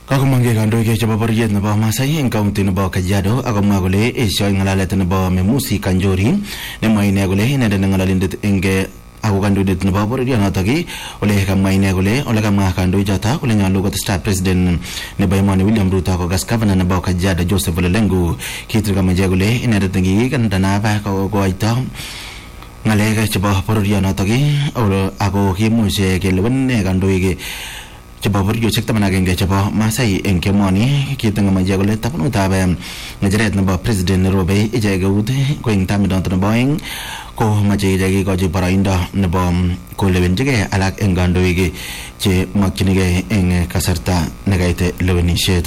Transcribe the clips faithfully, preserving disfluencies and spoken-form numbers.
Kakumangge kandoik chebo bororiet nebo Masai eng county nebo Kajiado akomwa kole esio ngalalet nebo Memusi Kanjori nemwa ine kole inendet ngalalindet eng ako kandoindet nebo bororionotok ole kamwa ine kole ole kamwa kandoichoto kole nyolu kotestai president nebo emoni William Ruto kogas governor nebo Kajiado Joseph Ole Lenku kitil kamache kole inendet nekikikandana ba koito ngalek chebo bororionotok ako kimuche kelewen kandoik chebo bororioshek taman ak agenge chebo Masai eng kemoni kitangamaje kole tabanutab ngecheret nebo president Robe ichek eut ko eng tamidonto nebo oeng ko mache ichek ikochi boroindo nebo kolewenjigei alak eng kandoik che makchinigei eng kasarta nekaite lewenisiet.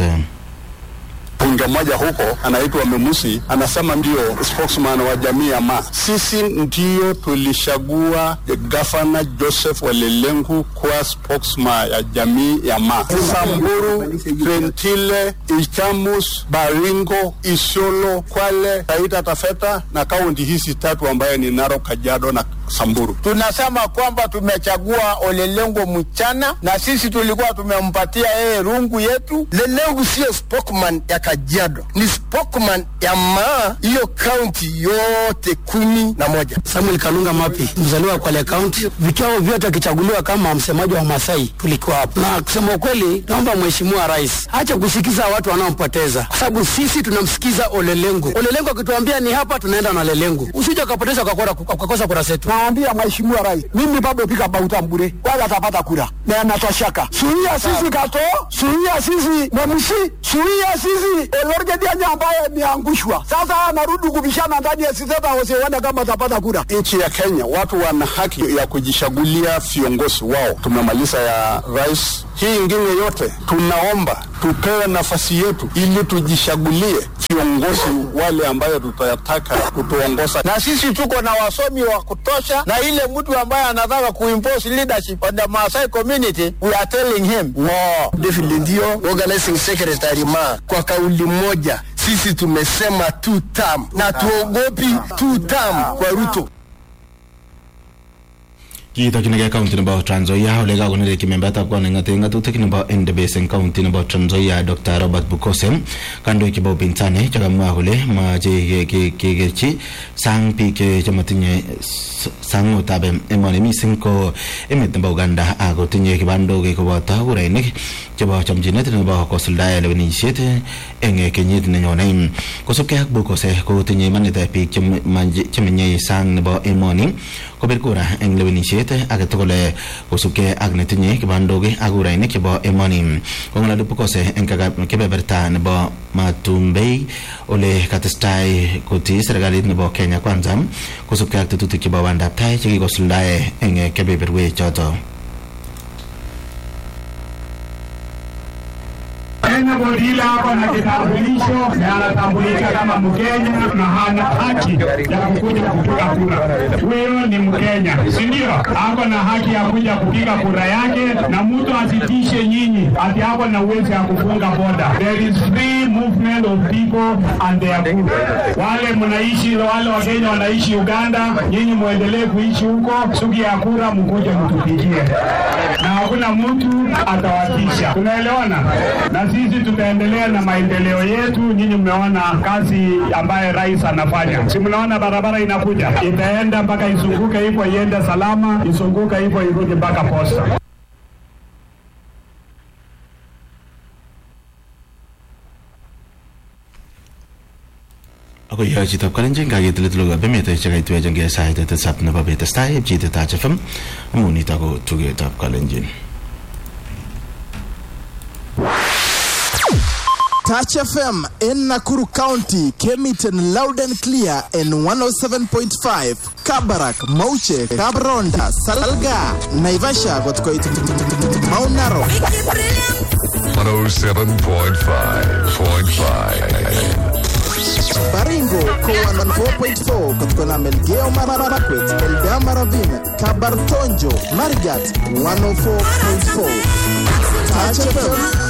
Punja moja huko anaitwa Memusi anasema ndio spokesman wa jamii ya Ma. Sisi ndio tulishagua governor Joseph Ole Lenku kwa spokesman ya jamii ya Ma. Samburu, Trentile, Ichamus, Baringo, Isiolo, Kwale, Taita Taveta na kaunti hizi tatu ambaye ni Narok, Kajiado na Samburu. Tunasema kwamba tumechagua Ole Lenku mchana na sisi tulikuwa tumempatia yeye rungu yetu. Ole Lenku sio spokesman ya Kajiado, ni spokesman ya Ma hiyo county yote kumi na moja. Samuel Kalunga Mapi, mzaliwa Kwale County, vikao vyote akichaguliwa kama msemaji wa Masai tulikuwa hapo. Na kusema ukweli, naomba mheshimiwa rais acha kusikiza watu wanaompoteza, kwa sababu sisi tunamsikiza Ole Lenku. Ole Lenku akituambia ni hapa tunaenda na Ole Lenku. Usije ukapoteza ukakora ukakosa kura zetu. Naambia mheshimiwa rais, mimi bado pika bauta mbure, wala atapata kura. Na anatoshaka. Suia sisi kato, suia sisi Memusi, suia sisi Elorge Dianya ambaye ameangushwa. Sasa anarudi kubishana ndani ya siteta wasione kama atapata kura. Nchi ya Kenya watu wana haki ya kujichagulia viongozi wao. Tumemaliza ya rais. Hii ingine yote tunaomba tupewe nafasi yetu ili tujichagulie viongozi wale ambayo tutayataka kutuongoza. Na sisi tuko na wasomi wa kutosha, na ile mtu ambaye anataka kuimpose leadership on the Maasai community, we are telling him no. David ndio organizing secretary Ma, kwa kauli moja sisi tumesema two term na tuogopi two term kwa Ruto. Kita kinege county nebo Trans Nzoia ole kakonere kimembata kwa ngate ngatutik nebo Endebesen county nebo Trans Nzoia Doctor Robert Bukose kandoik chebo upinzani chakamwa kole mache kekerchi sang pike chematinye sangutab emoni mising ko emet nebo Uganda ako tinye kibandok koboto kurainik chebo chamchinet nebo kosuldae lewenisiet eng kenyit nenyone. Kosubkei ak Bukose ko tinye imanit biik chemenye sang nebo emoni kobir kura eng lewenisiet agetugul kosubkei ak netinye kibandok ak kurainik chebo emoni. Kong'ololi Bukose eng kebeberta nebo Matumbei ole katestai koti serikalit nebo Kenya Kwanza kosubkei ak tetutik chebo bandab tai chekikosuldae eng kebeberwek choto. Kenya bodila hapa na kitambulisho na anatambulika kama Mkenya na hana haki ya kukuja kupiga kura. Huyo ni Mkenya, si ndio? Hapa na haki ya kuja kupiga kura yake, na mtu asitishe nyinyi ati hapa na uwezo ya kufunga boda. There is free movement of people and their goods. Wale mnaishi, wale wa Kenya wanaishi Uganda, nyinyi muendelee kuishi huko, sugi ya kura mkuje mtupigie. Na hakuna mtu atawatisha. Tunaelewana? Na sisi tutaendelea na maendeleo yetu. Nyinyi mmeona kazi ambaye rais anafanya. Si mnaona barabara inakuja, itaenda mpaka izunguke hivyo iende salama, izunguka hivyo irudi mpaka posta. Ako ya chitap Kalenjin kagetulit luga bemete chakaitwe jange sahite tesap na babete style chite ta chafam munita ko tuge tap Kalenjin. Touch F M in Nakuru County came it in loud and clear in one oh seven point five. Kabarak, Mauche, Kabronda, Salga, Naivasha, got quite Mount Narok. one oh seven point five. Baringo, Ko one oh four point four, Katkona Melgeo Mararakwet, Elda Maravine, Kabartonjo, Marigat, one oh four point four. Touch F M.